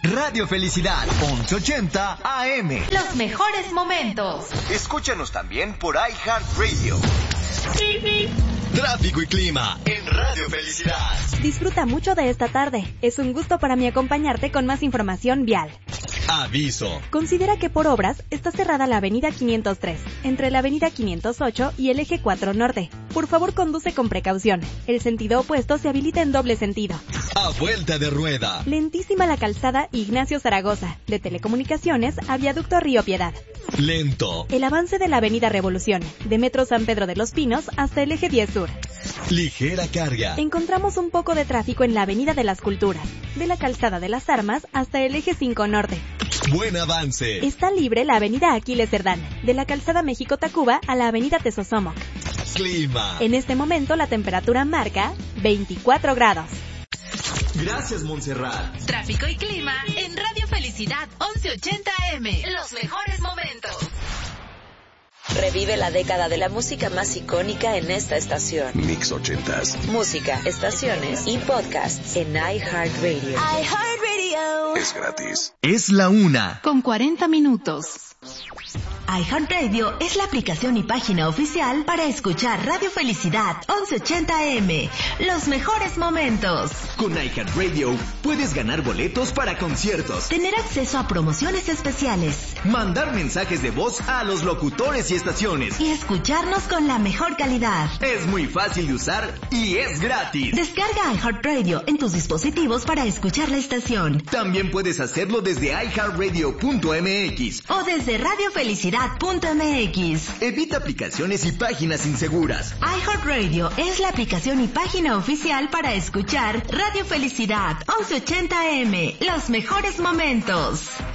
Radio Felicidad, 1180 AM. Los mejores momentos. Escúchanos también por iHeartRadio. Tráfico y clima en Radio Felicidad. Disfruta mucho de esta tarde. Es un gusto para mí acompañarte con más información vial. Aviso. Considera que por obras está cerrada la avenida 503, entre la avenida 508 y el eje 4 norte. Por favor, conduce con precaución. El sentido opuesto se habilita en doble sentido. A vuelta de rueda. Lentísima la calzada Ignacio Zaragoza, de Telecomunicaciones a Viaducto Río Piedad. Lento. El avance de la avenida Revolución, de Metro San Pedro de los Pinos hasta el eje 10 sur. Ligera carga. Encontramos un poco de tráfico en la avenida de las Culturas, de la calzada de las Armas hasta el eje 5 norte. Buen avance. Está libre la avenida Aquiles Cerdán, de la calzada México-Tacuba a la avenida Tezosomoc. Clima. En este momento la temperatura marca 24 grados. Gracias, Montserrat. Tráfico y clima en Radio Felicidad 1180 AM. Los mejores momentos. Revive la década de la música más icónica en esta estación. Mix 80s. Música, estaciones y podcasts en iHeartRadio. iHeartRadio. Es gratis. Es la 1:40 con 40 minutos. iHeartRadio es la aplicación y página oficial para escuchar Radio Felicidad 1180 AM. Los mejores momentos. Con iHeartRadio puedes ganar boletos para conciertos, Tener acceso a promociones especiales mandar mensajes de voz a los locutores y estaciones. y escucharnos con la mejor calidad. Es muy fácil de usar y es gratis. Descarga iHeartRadio en tus dispositivos para escuchar la estación También puedes hacerlo desde iHeartRadio.mx. o desde radiofelicidad.mx. Evita aplicaciones y páginas inseguras. iHeartRadio es la aplicación y página oficial para escuchar Radio Felicidad 1180 AM. Los mejores momentos.